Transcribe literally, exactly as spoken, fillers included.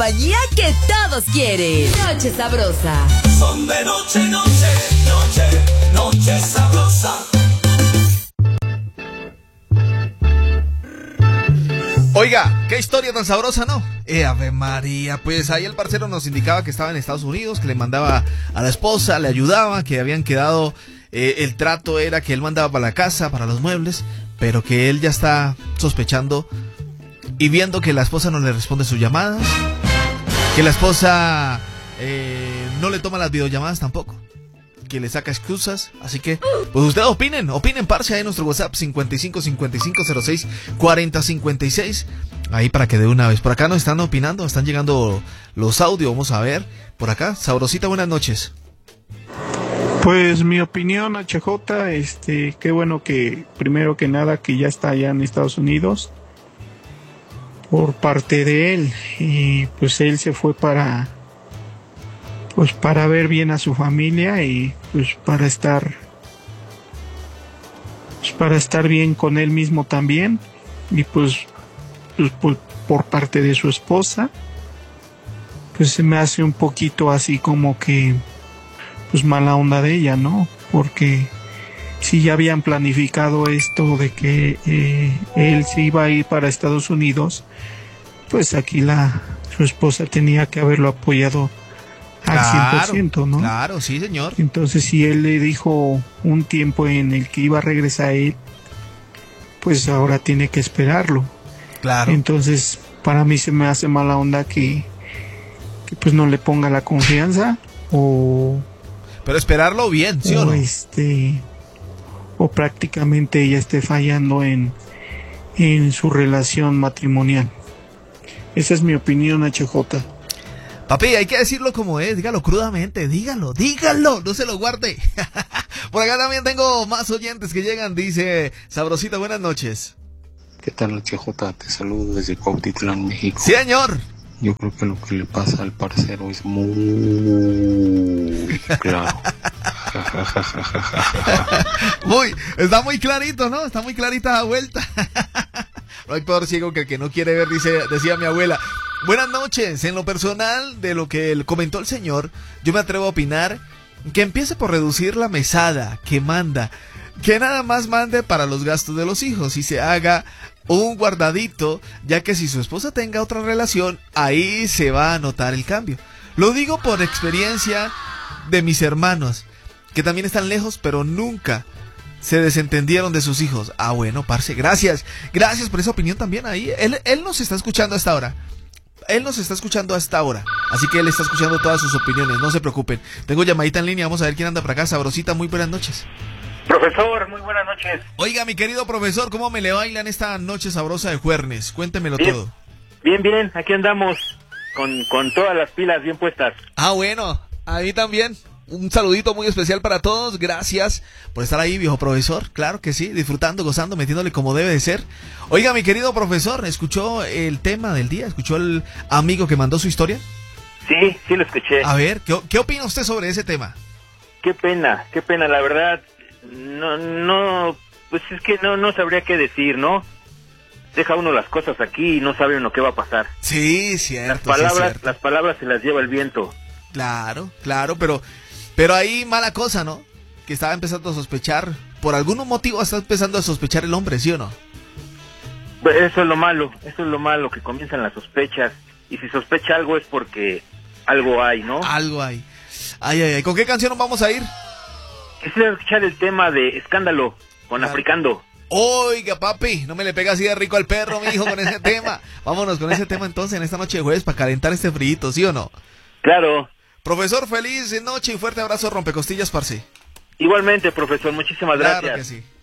compañía que todos quieren. Noche sabrosa. Son de noche, noche, noche, noche sabrosa. Oiga, qué historia tan sabrosa, ¿no? Eh, Ave María, pues ahí el parcero nos indicaba que estaba en Estados Unidos, que le mandaba a la esposa, le ayudaba, que habían quedado, eh, el trato era que él mandaba para la casa, para los muebles, pero que él ya está sospechando y viendo que la esposa no le responde sus llamadas, que la esposa eh, no le toma las videollamadas tampoco, que le saca excusas. Así que, pues ustedes opinen, opinen, parce, ahí en nuestro WhatsApp cincuenta y cinco cincuenta y cinco cero seis cuarenta cincuenta y seis, ahí para que de una vez. Por acá nos están opinando, están llegando los audios, vamos a ver. Por acá, Sabrosita, buenas noches. Pues mi opinión, H J, este, qué bueno que, primero que nada, que ya está allá en Estados Unidos, por parte de él, y pues él se fue para... pues para ver bien a su familia y pues para estar pues para estar bien con él mismo también, y pues, pues por, por parte de su esposa pues se me hace un poquito así como que pues mala onda de ella, ¿no? Porque si ya habían planificado esto de que eh, él se iba a ir para Estados Unidos, pues aquí la su esposa tenía que haberlo apoyado al Claro, cien por ciento, ¿no? Claro, sí, señor. Entonces, si él le dijo un tiempo en el que iba a regresar a él, pues ahora tiene que esperarlo. Claro. Entonces, para mí se me hace mala onda que, que pues no le ponga la confianza, o... Pero esperarlo bien, ¿sí o, o no? Este, o prácticamente ella esté fallando en, en su relación matrimonial. Esa es mi opinión, H J. Papi, hay que decirlo como es, dígalo crudamente, dígalo, dígalo, no se lo guarde. Por acá también tengo más oyentes que llegan, dice Sabrosita, buenas noches. ¿Qué tal, H J? Te saludo desde Cuautitlán, México. Sí, señor. Yo creo que lo que le pasa al parcero es muy claro. Muy, está muy clarito, ¿no? Está muy clarita la vuelta. No hay peor ciego que el que no quiere ver, dice, decía mi abuela. Buenas noches. En lo personal, de lo que comentó el señor, yo me atrevo a opinar que empiece por reducir la mesada que manda, que nada más mande para los gastos de los hijos y se haga un guardadito, ya que si su esposa tenga otra relación, ahí se va a notar el cambio. Lo digo por experiencia de mis hermanos, que también están lejos, pero nunca se desentendieron de sus hijos. Ah, bueno, parce, gracias. Gracias por esa opinión también ahí. Él, él nos está escuchando hasta ahora. Él nos está escuchando hasta ahora. Así que él está escuchando todas sus opiniones, no se preocupen. Tengo llamadita en línea, vamos a ver quién anda por acá. Sabrosita, muy buenas noches. Profesor, muy buenas noches. Oiga, mi querido profesor, ¿cómo me le bailan esta noche sabrosa de jueves? Cuéntemelo bien, todo. Bien, bien, aquí andamos con, con todas las pilas bien puestas. Ah, bueno, a mí también. Un saludito muy especial para todos, gracias por estar ahí, viejo profesor, claro que sí, disfrutando, gozando, metiéndole como debe de ser. Oiga, mi querido profesor, ¿escuchó el tema del día? ¿Escuchó el amigo que mandó su historia? Sí, sí lo escuché. A ver, ¿qué, qué opina usted sobre ese tema? Qué pena, qué pena, la verdad, no, no, pues es que no, no sabría qué decir, ¿no? Deja uno las cosas aquí y no sabe uno qué va a pasar. Sí, cierto. Las palabras, sí, cierto. las palabras se las lleva el viento. Claro, claro, pero... Pero ahí mala cosa, ¿no? Que estaba empezando a sospechar, por algún motivo está empezando a sospechar el hombre, ¿sí o no? Pues eso es lo malo, eso es lo malo, que comienzan las sospechas. Y si sospecha algo es porque algo hay, ¿no? Algo hay. Ay, ay, ay. ¿Con qué canción nos vamos a ir? Quisiera escuchar el tema de Escándalo con claro. Africando. Oiga, papi, no me le pega así de rico al perro, mi hijo, con ese tema. Vámonos con ese tema entonces en esta noche de jueves para calentar este frío, ¿sí o no? Claro. Profesor, feliz noche y fuerte abrazo, rompecostillas, parce. Igualmente, profesor, muchísimas claro gracias. Que sí.